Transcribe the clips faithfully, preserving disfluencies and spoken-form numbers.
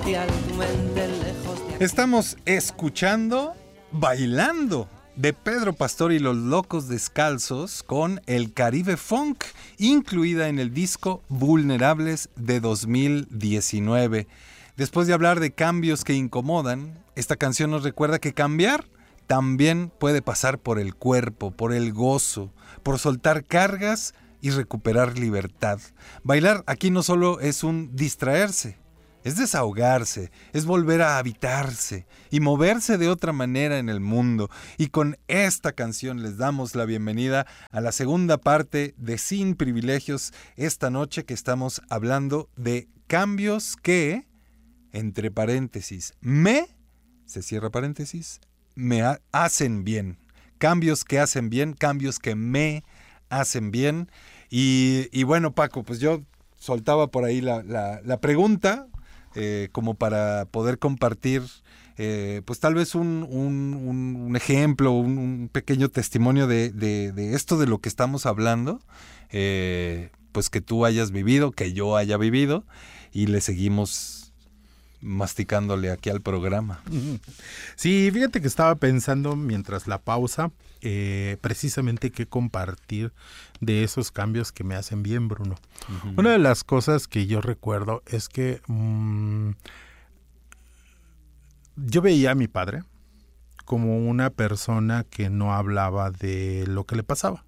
manantial, tu mente lejos de aquí. Estamos escuchando Bailando de Pedro Pastor y los Locos Descalzos con el Caribe Funk, incluida en el disco Vulnerables de dos mil diecinueve. Después de hablar de cambios que incomodan, esta canción nos recuerda que cambiar también puede pasar por el cuerpo, por el gozo, por soltar cargas y recuperar libertad. Bailar aquí no solo es un distraerse, es desahogarse, es volver a habitarse y moverse de otra manera en el mundo. Y con esta canción les damos la bienvenida a la segunda parte de Sin Privilegios, esta noche que estamos hablando de cambios que, entre paréntesis, me, se cierra paréntesis, me ha- hacen bien. Cambios que hacen bien, cambios que me hacen bien. Y, y bueno, Paco, pues yo soltaba por ahí la, la, la pregunta eh, como para poder compartir eh, pues tal vez un, un, un, un ejemplo, un, un pequeño testimonio de, de, de esto de lo que estamos hablando, eh, pues que tú hayas vivido, que yo haya vivido, y le seguimos masticándole aquí al programa. Sí, fíjate que estaba pensando mientras la pausa, eh, precisamente qué compartir de esos cambios que me hacen bien, Bruno. Uh-huh. Una de las cosas que yo recuerdo es que mmm, yo veía a mi padre como una persona que no hablaba de lo que le pasaba.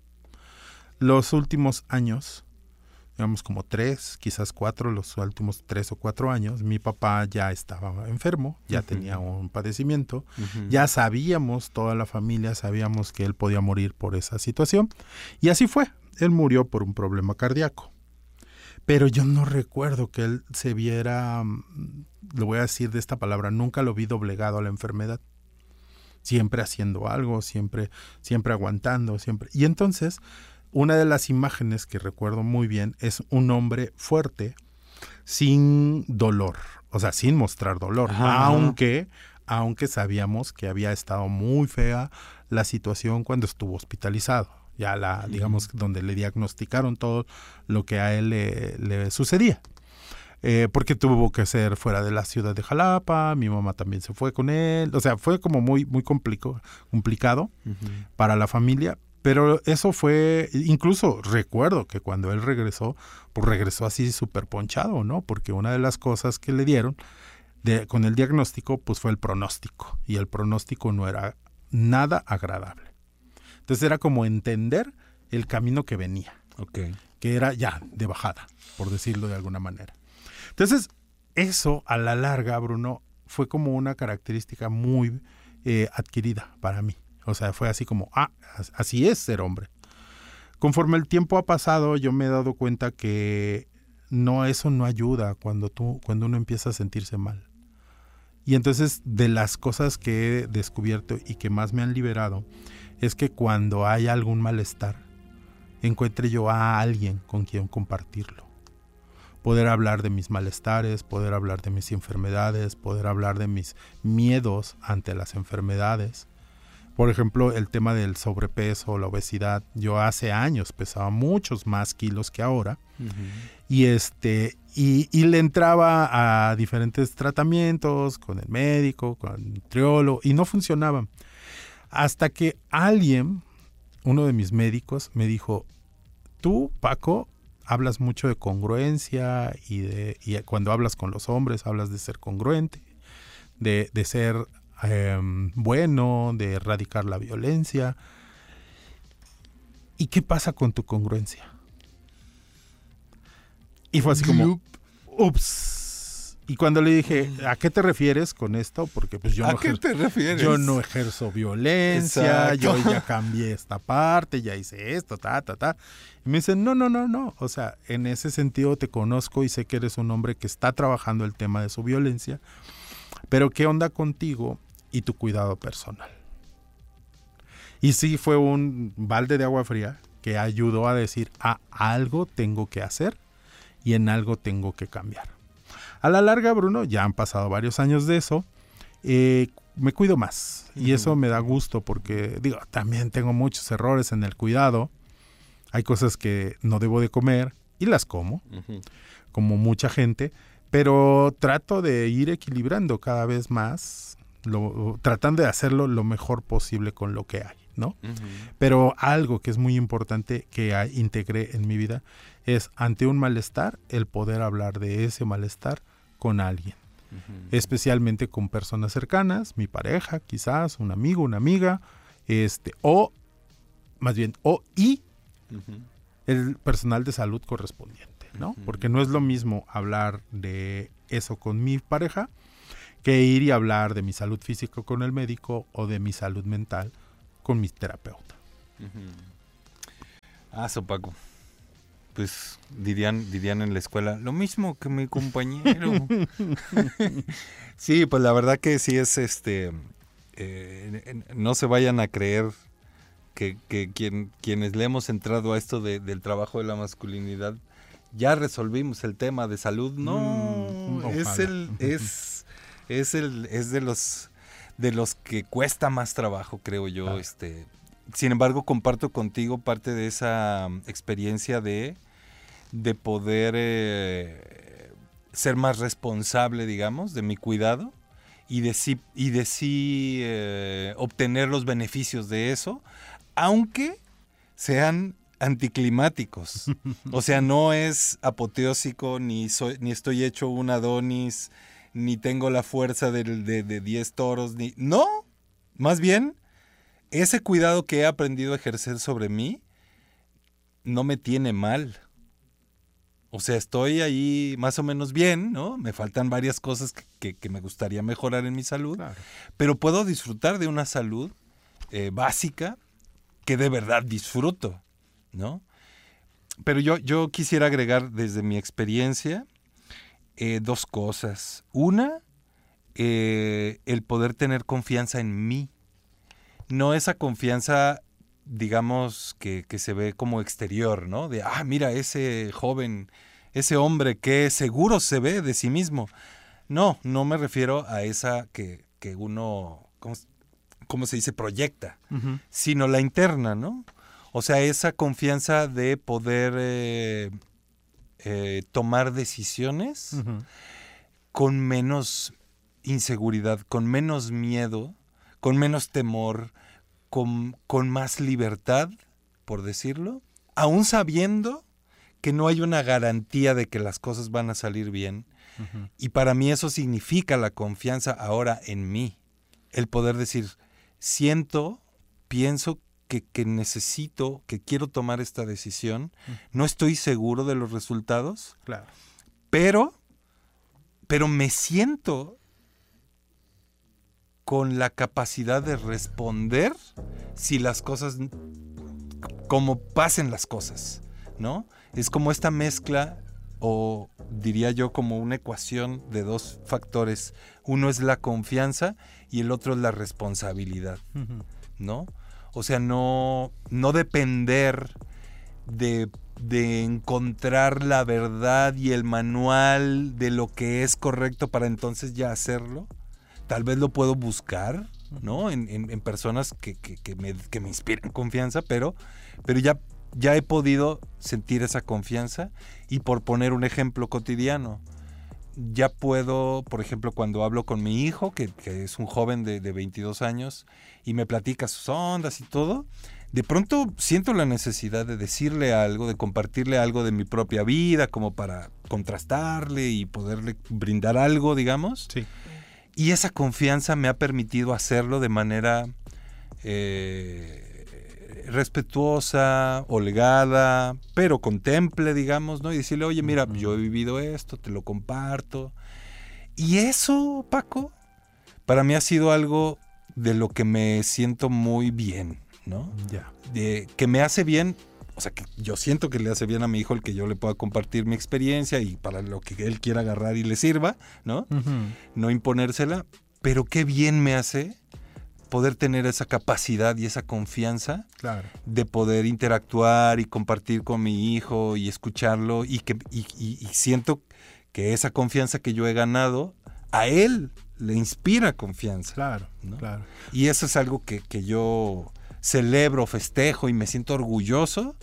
Los últimos años, digamos como tres, quizás cuatro, los últimos tres o cuatro años, mi papá ya estaba enfermo, ya uh-huh. tenía un padecimiento, uh-huh. ya sabíamos, toda la familia sabíamos que él podía morir por esa situación, y así fue, él murió por un problema cardíaco. Pero yo no recuerdo que él se viera, lo voy a decir de esta palabra, nunca lo vi doblegado a la enfermedad, siempre haciendo algo, siempre, siempre aguantando, siempre, y entonces una de las imágenes que recuerdo muy bien es un hombre fuerte, sin dolor, o sea, sin mostrar dolor, ajá, aunque, aunque sabíamos que había estado muy fea la situación cuando estuvo hospitalizado, ya la, uh-huh. digamos, donde le diagnosticaron todo lo que a él le, le sucedía. Eh, porque tuvo que ser fuera de la ciudad de Jalapa, mi mamá también se fue con él, o sea, fue como muy, muy complico, complicado uh-huh. para la familia. Pero eso fue, incluso recuerdo que cuando él regresó, pues regresó así súper ponchado, ¿no? Porque una de las cosas que le dieron de, con el diagnóstico, pues fue el pronóstico. Y el pronóstico no era nada agradable. Entonces era como entender el camino que venía. Okay. Que era ya de bajada, por decirlo de alguna manera. Entonces, eso a la larga, Bruno, fue como una característica muy eh, adquirida para mí. O sea, fue así como, ah, así es ser hombre. Conforme el tiempo ha pasado, yo me he dado cuenta que no, eso no ayuda cuando tú, cuando uno empieza a sentirse mal. Y entonces, de las cosas que he descubierto y que más me han liberado, es que cuando hay algún malestar, encuentre yo a alguien con quien compartirlo. Poder hablar de mis malestares, poder hablar de mis enfermedades, poder hablar de mis miedos ante las enfermedades. Por ejemplo, el tema del sobrepeso, la obesidad. Yo hace años pesaba muchos más kilos que ahora. Uh-huh. Y este y, y le entraba a diferentes tratamientos con el médico, con el nutriólogo, y no funcionaban. Hasta que alguien, uno de mis médicos, me dijo, tú, Paco, hablas mucho de congruencia y, de, y cuando hablas con los hombres hablas de ser congruente, de, de ser... Eh, bueno, de erradicar la violencia. ¿Y qué pasa con tu congruencia? Y fue así como, ups. Y cuando le dije, ¿a qué te refieres con esto? Porque pues yo, ¿A no, qué ejer- te refieres? yo no ejerzo violencia, Exacto. yo ya cambié esta parte, ya hice esto, ta, ta, ta. Y me dicen, no, no, no, no. O sea, en ese sentido te conozco y sé que eres un hombre que está trabajando el tema de su violencia, pero ¿qué onda contigo y tu cuidado personal? Y sí fue un balde de agua fría que ayudó a decir, ah, algo tengo que hacer y en algo tengo que cambiar. A la larga, Bruno, ya han pasado varios años de eso, eh, me cuido más. Y eso me da gusto porque, digo, también tengo muchos errores en el cuidado. Hay cosas que no debo de comer y las como, uh-huh. como mucha gente, Pero trato de ir equilibrando cada vez más, lo, tratando de hacerlo lo mejor posible con lo que hay, ¿no? Uh-huh. Pero algo que es muy importante que hay, integré en mi vida es, ante un malestar, el poder hablar de ese malestar con alguien. Uh-huh. Especialmente con personas cercanas, mi pareja, quizás, un amigo, una amiga, este, o más bien, o y uh-huh. el personal de salud correspondiente, ¿no? Uh-huh. Porque no es lo mismo hablar de eso con mi pareja que ir y hablar de mi salud física con el médico o de mi salud mental con mi terapeuta. Uh-huh. Ah, so Paco. Pues dirían, dirían en la escuela, lo mismo que mi compañero. Sí, pues la verdad que sí es este, eh, no se vayan a creer que, que quien, quienes le hemos entrado a esto de, del trabajo de la masculinidad, ya resolvimos el tema de salud. No, mm, es el, es, es el, es de los, de los que cuesta más trabajo, creo yo. Ah. Este, sin embargo, comparto contigo parte de esa experiencia de de poder eh, ser más responsable, digamos, de mi cuidado y de sí, y de sí eh, obtener los beneficios de eso, aunque sean anticlimáticos. O sea, no es apoteósico, ni, soy, ni estoy hecho un Adonis, ni tengo la fuerza de, de, de diez toros, ni... No, más bien, ese cuidado que he aprendido a ejercer sobre mí no me tiene mal. O sea, estoy ahí más o menos bien, ¿no? Me faltan varias cosas que, que, que me gustaría mejorar en mi salud, claro. Pero puedo disfrutar de una salud eh, básica que de verdad disfruto, ¿no? Pero yo, yo quisiera agregar desde mi experiencia eh, dos cosas. Una, eh, el poder tener confianza en mí. No esa confianza, digamos, que, que se ve como exterior, ¿no? De, ah, mira, ese joven, ese hombre que seguro se ve de sí mismo. No, no me refiero a esa que, que uno, ¿cómo, cómo se dice? Proyecta, uh-huh. Sino la interna, ¿no? O sea, esa confianza de poder eh, eh, tomar decisiones uh-huh. con menos inseguridad, con menos miedo, con menos temor, Con, con más libertad, por decirlo, aún sabiendo que no hay una garantía de que las cosas van a salir bien. Uh-huh. Y para mí eso significa la confianza ahora en mí. El poder decir, siento, pienso que, que necesito, que quiero tomar esta decisión. Uh-huh. No estoy seguro de los resultados, claro. pero, pero me siento con la capacidad de responder si las cosas, como pasen las cosas, ¿no? Es como esta mezcla, o diría yo como una ecuación de dos factores. Uno es la confianza y el otro es la responsabilidad, uh-huh. ¿no? O sea, no, no depender de, de encontrar la verdad y el manual de lo que es correcto para entonces ya hacerlo. Tal vez lo puedo buscar, ¿no? En, en, en personas que, que, que, me, que me inspiran confianza, pero, pero ya, ya he podido sentir esa confianza. Y por poner un ejemplo cotidiano, ya puedo, por ejemplo, cuando hablo con mi hijo, que, que es un joven de, de veintidós años, y me platica sus ondas y todo, de pronto siento la necesidad de decirle algo, de compartirle algo de mi propia vida, como para contrastarle y poderle brindar algo, digamos. Sí. Y esa confianza me ha permitido hacerlo de manera eh, respetuosa, holgada, pero contemple, digamos, ¿no? Y decirle, oye, mira, uh-huh. yo he vivido esto, te lo comparto. Y eso, Paco, para mí ha sido algo de lo que me siento muy bien, ¿no? Ya. De, que me hace bien, o sea, que yo siento que le hace bien a mi hijo el que yo le pueda compartir mi experiencia y para lo que él quiera agarrar y le sirva, ¿no? Uh-huh. No imponérsela, pero qué bien me hace poder tener esa capacidad y esa confianza, claro. de poder interactuar y compartir con mi hijo y escucharlo y, que, y, y, y siento que esa confianza que yo he ganado, a él le inspira confianza. Claro, ¿no? claro. Y eso es algo que, que yo celebro, festejo y me siento orgulloso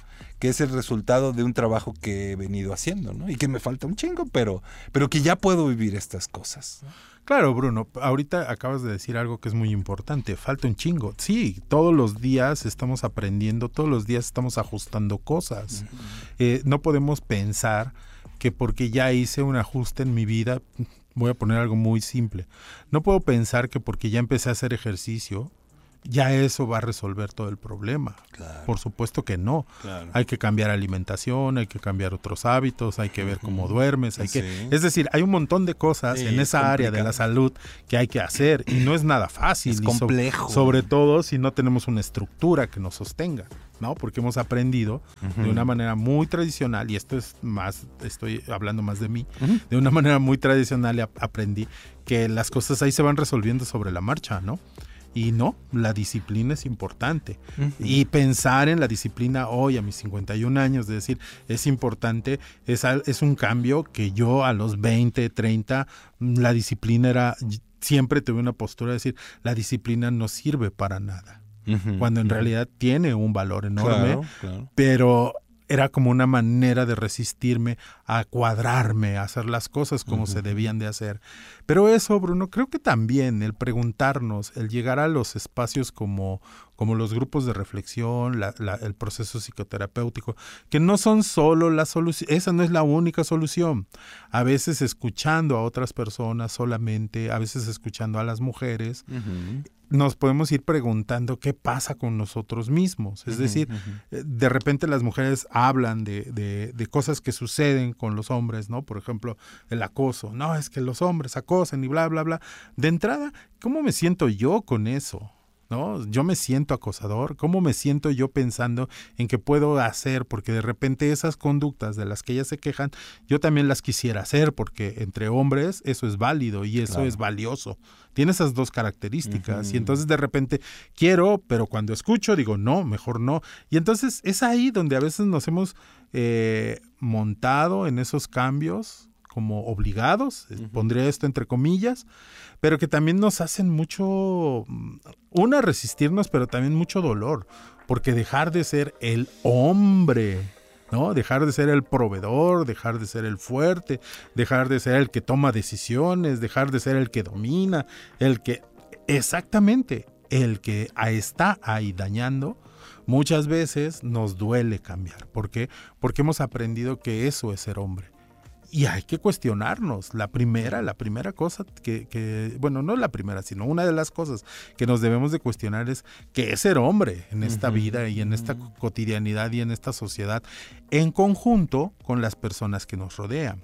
que es el resultado de un trabajo que he venido haciendo, ¿no? Y que me falta un chingo, pero, pero que ya puedo vivir estas cosas, ¿no? Claro, Bruno, ahorita acabas de decir algo que es muy importante, falta un chingo. Sí, todos los días estamos aprendiendo, todos los días estamos ajustando cosas. Uh-huh. Eh, no podemos pensar que porque ya hice un ajuste en mi vida, voy a poner algo muy simple, no puedo pensar que porque ya empecé a hacer ejercicio, ya eso va a resolver todo el problema. Claro. Por supuesto que no. Claro. Hay que cambiar alimentación, hay que cambiar otros hábitos, hay que ver cómo duermes, hay sí. que, es decir, hay un montón de cosas sí, en esa área de la salud que hay que hacer y no es nada fácil. Es complejo. So, sobre todo si no tenemos una estructura que nos sostenga, ¿no? Porque hemos aprendido uh-huh. de una manera muy tradicional, y esto es más, estoy hablando más de mí, uh-huh. de una manera muy tradicional ap- aprendí que las cosas ahí se van resolviendo sobre la marcha, ¿no? Y no, la disciplina es importante. Uh-huh. Y pensar en la disciplina hoy a mis cincuenta y un años, de decir, es importante, es, es un cambio que yo a los veinte, treinta, la disciplina era, siempre tuve una postura de decir, la disciplina no sirve para nada. Uh-huh. Cuando en uh-huh. realidad tiene un valor enorme, claro, claro. pero era como una manera de resistirme a cuadrarme, a hacer las cosas como uh-huh. se debían de hacer. Pero eso, Bruno, creo que también el preguntarnos, el llegar a los espacios como, como los grupos de reflexión, la, la, el proceso psicoterapéutico, que no son solo la solución, esa no es la única solución. A veces escuchando a otras personas solamente, a veces escuchando a las mujeres, uh-huh. nos podemos ir preguntando qué pasa con nosotros mismos. Es uh-huh, decir, uh-huh. de repente las mujeres hablan de, de, de cosas que suceden con los hombres, ¿no? Por ejemplo, el acoso. No, es que los hombres acosan y bla, bla, bla. De entrada, ¿cómo me siento yo con eso? ¿No? Yo me siento acosador. ¿Cómo me siento yo pensando en qué puedo hacer? Porque de repente esas conductas de las que ellas se quejan, yo también las quisiera hacer, porque entre hombres eso es válido y eso claro. es valioso. Tiene esas dos características. Uh-huh. Y entonces de repente quiero, pero cuando escucho digo, no, mejor no. Y entonces es ahí donde a veces nos hemos eh, montado en esos cambios como obligados, uh-huh. pondría esto entre comillas, pero que también nos hacen mucho, una, resistirnos, pero también mucho dolor, porque dejar de ser el hombre, ¿no? Dejar de ser el proveedor, dejar de ser el fuerte, dejar de ser el que toma decisiones, dejar de ser el que domina, el que, exactamente, el que está ahí dañando, muchas veces nos duele cambiar. ¿Por qué? Porque hemos aprendido que eso es ser hombre. Y hay que cuestionarnos. La primera, la primera cosa que, que, bueno, no la primera, sino una de las cosas que nos debemos de cuestionar es qué es ser hombre en esta uh-huh. vida y en esta uh-huh. cotidianidad y en esta sociedad, en conjunto con las personas que nos rodean.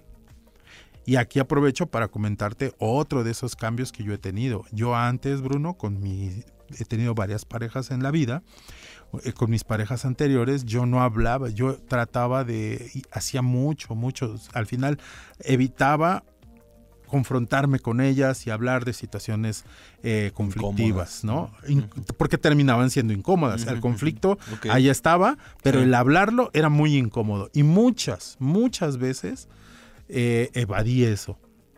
Y aquí aprovecho para comentarte otro de esos cambios que yo he tenido. Yo antes, Bruno, con mi, he tenido varias parejas en la vida. Con mis parejas anteriores yo no hablaba, yo trataba de, hacía mucho, mucho, al final evitaba confrontarme con ellas y hablar de situaciones eh, conflictivas, incómodas, ¿no? In- porque terminaban siendo incómodas. El conflicto okay. ahí estaba, pero sí. el hablarlo era muy incómodo. Y muchas, muchas veces eh, evadí eso.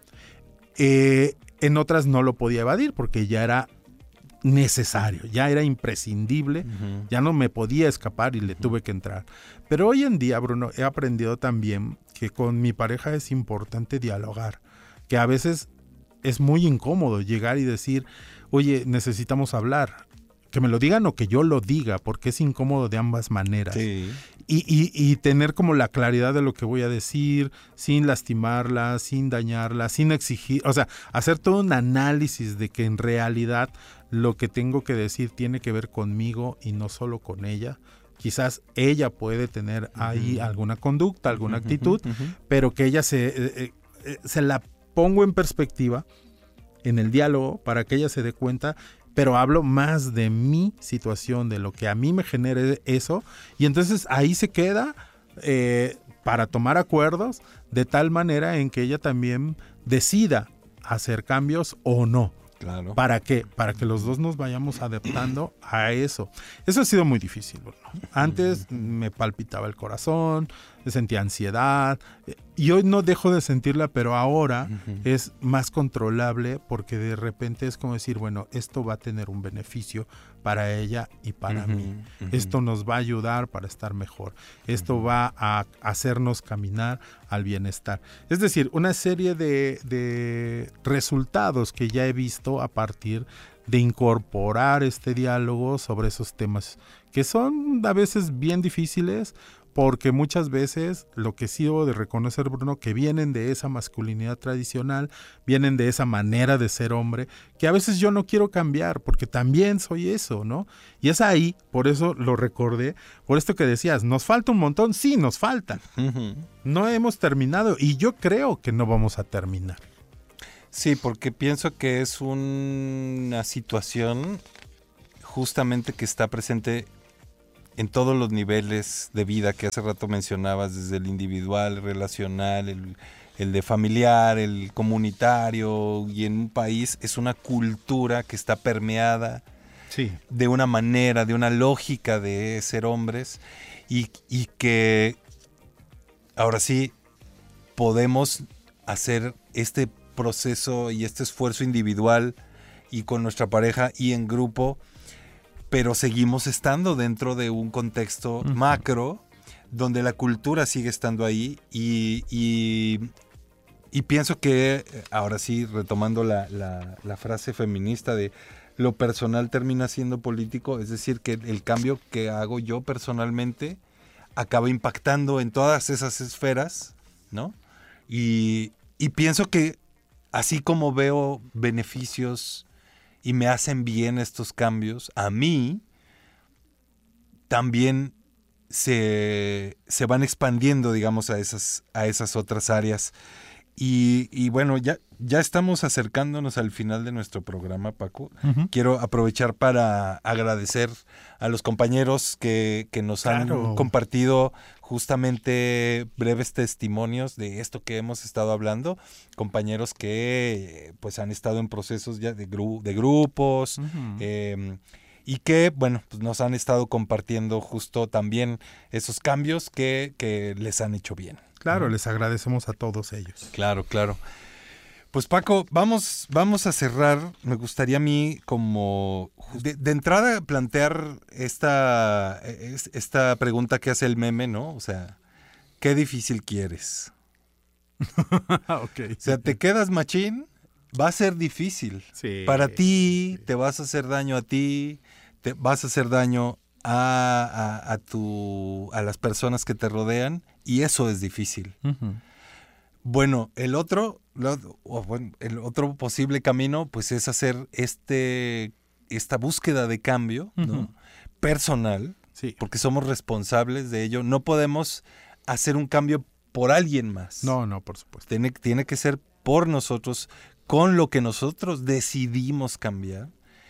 Eh, en otras no lo podía evadir porque ya era necesario, ya era imprescindible, uh-huh. ya no me podía escapar y le uh-huh. tuve que entrar. Pero hoy en día, Bruno, he aprendido también que con mi pareja es importante dialogar, que a veces es muy incómodo llegar y decir, oye, necesitamos hablar, que me lo digan o que yo lo diga, porque es incómodo de ambas maneras. Sí. Y, y, y tener como la claridad de lo que voy a decir, sin lastimarla, sin dañarla, sin exigir, o sea, hacer todo un análisis de que en realidad lo que tengo que decir tiene que ver conmigo y no solo con ella. Quizás ella puede tener ahí uh-huh. alguna conducta, alguna uh-huh, actitud, uh-huh. pero que ella se, eh, eh, se la pongo en perspectiva en el diálogo para que ella se dé cuenta, pero hablo más de mi situación, de lo que a mí me genere eso, y entonces ahí se queda eh, para tomar acuerdos de tal manera en que ella también decida hacer cambios o no. Claro. ¿Para qué? Para que los dos nos vayamos adaptando a eso. Eso ha sido muy difícil, ¿no? Antes me palpitaba el corazón, sentía ansiedad, y hoy no dejo de sentirla, pero ahora uh-huh. es más controlable, porque de repente es como decir, bueno, esto va a tener un beneficio para ella y para uh-huh. mí. Uh-huh. Esto nos va a ayudar para estar mejor. Esto uh-huh. va a hacernos caminar al bienestar. Es decir, una serie de, de resultados que ya he visto a partir de incorporar este diálogo sobre esos temas que son a veces bien difíciles, porque muchas veces lo que sí debo de reconocer, Bruno, que vienen de esa masculinidad tradicional, vienen de esa manera de ser hombre, que a veces yo no quiero cambiar, porque también soy eso, ¿no? Y es ahí, por eso lo recordé, por esto que decías, ¿nos falta un montón? Sí, nos falta. Uh-huh. No hemos terminado, y yo creo que no vamos a terminar. Sí, porque pienso que es una situación justamente que está presente en todos los niveles de vida que hace rato mencionabas, desde el individual, el relacional, el, el de familiar, el comunitario, y en un país es una cultura que está permeada sí. de una manera, de una lógica de ser hombres, y, y que ahora sí podemos hacer este proceso y este esfuerzo individual y con nuestra pareja y en grupo, pero seguimos estando dentro de un contexto uh-huh. macro, donde la cultura sigue estando ahí, y, y, y pienso que, ahora sí, retomando la, la, la frase feminista de lo personal termina siendo político, es decir, que el cambio que hago yo personalmente acaba impactando en todas esas esferas, ¿no? Y, y pienso que así como veo beneficios y me hacen bien estos cambios, a mí también se, se van expandiendo, digamos, a esas, a esas otras áreas. Y, y bueno, ya, ya estamos acercándonos al final de nuestro programa, Paco. Uh-huh. Quiero aprovechar para agradecer a los compañeros que, que nos claro. han compartido justamente breves testimonios de esto que hemos estado hablando. Compañeros que pues han estado en procesos ya de, gru- de grupos uh-huh. eh, y que, bueno, pues nos han estado compartiendo justo también esos cambios que, que les han hecho bien. Claro, les agradecemos a todos ellos. Claro, claro. Pues Paco, vamos, vamos a cerrar. Me gustaría a mí como de, de entrada plantear esta, esta pregunta que hace el meme, ¿no? O sea, ¿qué difícil quieres? Okay. O sea, ¿te quedas machín? Va a ser difícil. Sí, Para ti, sí. te vas a hacer daño a ti, te vas a hacer daño a, a, a, tu, a las personas que te rodean, y eso es difícil. Uh-huh. Bueno, el otro, bueno, el otro posible camino, pues es hacer este, esta búsqueda de cambio, ¿no? Uh-huh. personal, sí. porque somos responsables de ello. No podemos hacer un cambio por alguien más. No, no, por supuesto. Tiene, tiene que ser por nosotros, con lo que nosotros decidimos cambiar.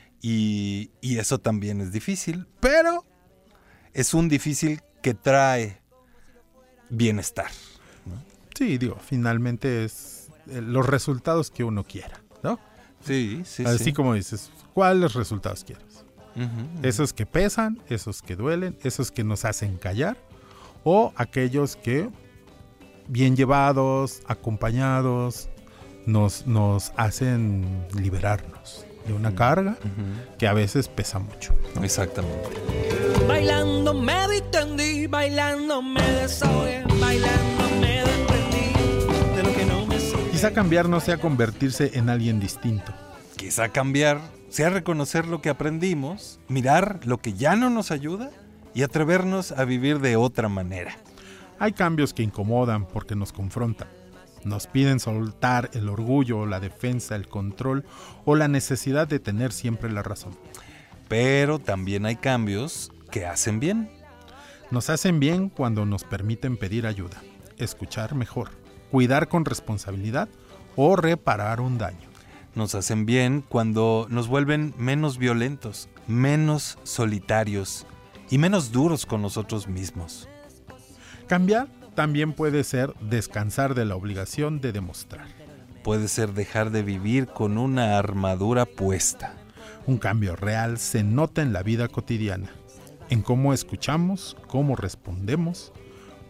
Y, y eso también es difícil, pero es un difícil que trae bienestar, ¿no? Sí, digo, finalmente es eh, los resultados que uno quiera, ¿no? Sí, sí, Así sí. como dices, ¿cuáles resultados quieres? Uh-huh, uh-huh. Esos que pesan, esos que duelen, esos que nos hacen callar, o aquellos que, bien llevados, acompañados, nos, nos hacen liberarnos de una uh-huh. carga uh-huh. que a veces pesa mucho, ¿no? Exactamente. Bailando me distendí, bailando me desahogué, bailando me desprendí de lo que no me sirve. Quizá cambiar no sea convertirse en alguien distinto. Quizá cambiar sea reconocer lo que aprendimos, mirar lo que ya no nos ayuda y atrevernos a vivir de otra manera. Hay cambios que incomodan porque nos confrontan. Nos piden soltar el orgullo, la defensa, el control o la necesidad de tener siempre la razón. Pero también hay cambios que hacen bien. Nos hacen bien cuando nos permiten pedir ayuda, escuchar mejor, cuidar con responsabilidad o reparar un daño. Nos hacen bien cuando nos vuelven menos violentos, menos solitarios y menos duros con nosotros mismos. Cambiar también puede ser descansar de la obligación de demostrar. Puede ser dejar de vivir con una armadura puesta. Un cambio real se nota en la vida cotidiana, en cómo escuchamos, cómo respondemos,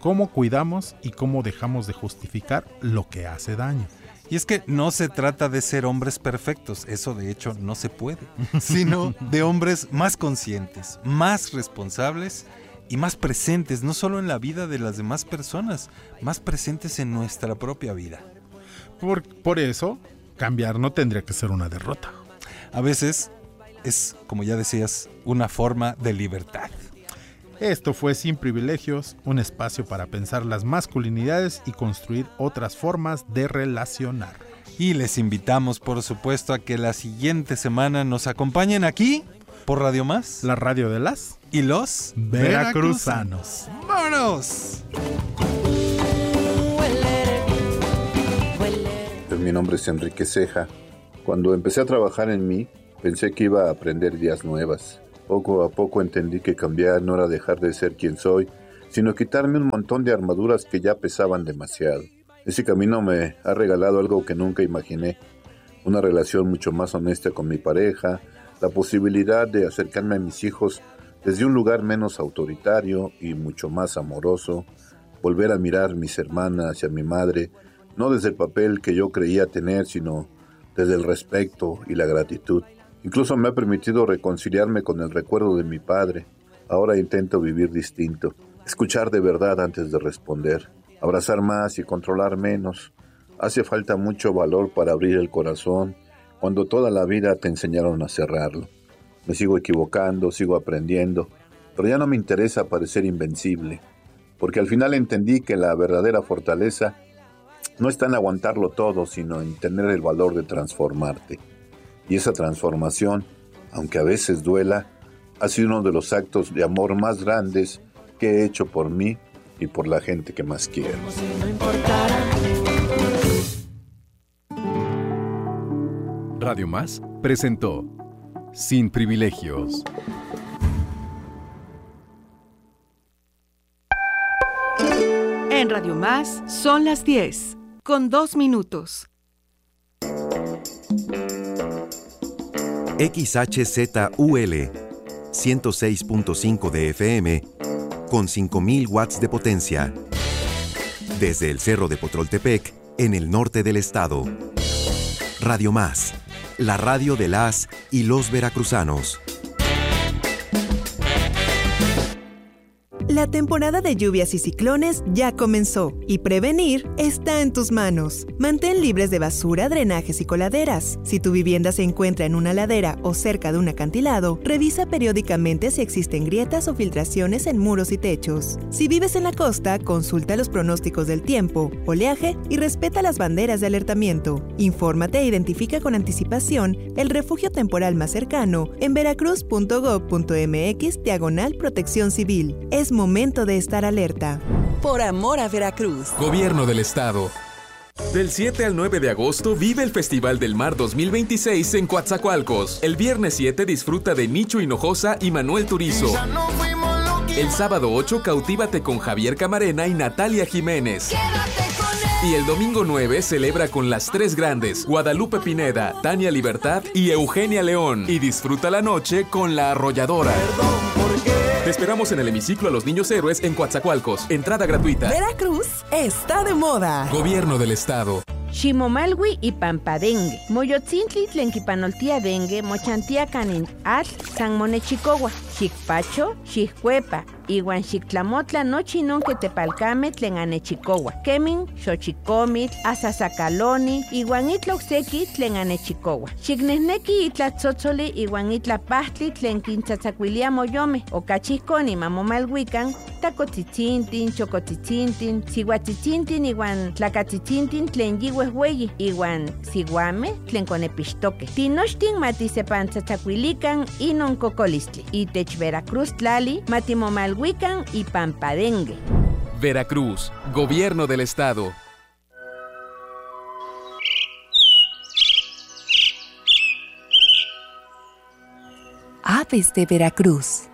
cómo cuidamos y cómo dejamos de justificar lo que hace daño. Y es que no se trata de ser hombres perfectos, eso de hecho no se puede, sino de hombres más conscientes, más responsables y más presentes, no solo en la vida de las demás personas, más presentes en nuestra propia vida. Por, por eso, cambiar no tendría que ser una derrota. A veces es, como ya decías, una forma de libertad. Esto fue Sin Privilegios, un espacio para pensar las masculinidades y construir otras formas de relacionar. Y les invitamos, por supuesto, a que la siguiente semana nos acompañen aquí, por Radio Más, la radio de las y los veracruzanos. ¡Vámonos! Mi nombre es Enrique Ceja. Cuando empecé a trabajar en mí, pensé que iba a aprender ideas nuevas. Poco a poco entendí que cambiar no era dejar de ser quien soy, sino quitarme un montón de armaduras que ya pesaban demasiado. Ese camino me ha regalado algo que nunca imaginé, una relación mucho más honesta con mi pareja, la posibilidad de acercarme a mis hijos desde un lugar menos autoritario y mucho más amoroso, volver a mirar a mis hermanas y a mi madre, no desde el papel que yo creía tener, sino desde el respeto y la gratitud. Incluso me ha permitido reconciliarme con el recuerdo de mi padre. Ahora intento vivir distinto, escuchar de verdad antes de responder, abrazar más y controlar menos. Hace falta mucho valor para abrir el corazón cuando toda la vida te enseñaron a cerrarlo. Me sigo equivocando, sigo aprendiendo, pero ya no me interesa parecer invencible, porque al final entendí que la verdadera fortaleza no está en aguantarlo todo, sino en tener el valor de transformarte. Y esa transformación, aunque a veces duela, ha sido uno de los actos de amor más grandes que he hecho por mí y por la gente que más quiero. Radio Más presentó Sin Privilegios. En Radio Más son las diez, con dos minutos. X H Z U L ciento seis punto cinco de F M con cinco mil watts de potencia. Desde el Cerro de Potroltepec, en el norte del estado. Radio Más, la radio de las y los veracruzanos. La temporada de lluvias y ciclones ya comenzó y prevenir está en tus manos. Mantén libres de basura, drenajes y coladeras. Si tu vivienda se encuentra en una ladera o cerca de un acantilado, revisa periódicamente si existen grietas o filtraciones en muros y techos. Si vives en la costa, consulta los pronósticos del tiempo, oleaje y respeta las banderas de alertamiento. Infórmate e identifica con anticipación el refugio temporal más cercano en veracruz punto gob punto mx diagonal protección civil. Es momento de estar alerta. Por amor a Veracruz. Gobierno del Estado. Del siete al nueve de agosto vive el Festival del Mar dos mil veintiséis en Coatzacoalcos. El viernes siete disfruta de Nicho Hinojosa y Manuel Turizo. El sábado ocho cautívate con Javier Camarena y Natalia Jiménez. Y el domingo nueve celebra con las tres grandes, Guadalupe Pineda, Tania Libertad y Eugenia León. Y disfruta la noche con La Arrolladora. Te esperamos en el hemiciclo a los Niños Héroes en Coatzacoalcos. Entrada gratuita. Veracruz está de moda. Gobierno del Estado. Ximomalwi y Pampadengue. Moyotzintli tlenquipanoltia dengue, mochantia canin atl, san monechicowa, xicpacho, xiccuepa, iwan xictlamotla nochi non que tepalcame tlen anechicowa. Kemin, xochicomitl, asasacaloni, iwan itloxeki tlen anechicowa. Xicnehneki itlatzotzoli iwan itlapahtli tlen quintzatzacuilia moyome, okachihconi mamomalhuican, tacotzitzintin, chocotzitzintin, sihuatzitzintin iwan tlacatzitzintin tlen yiwe hueyi, iwan siguame tlen conepixtoque. Tinochtin matisepantzatzacuilican inon cocolistli. Itech Veracruz tlali matimomalhuican y Pampadengue. Veracruz, Gobierno del Estado. Aves de Veracruz.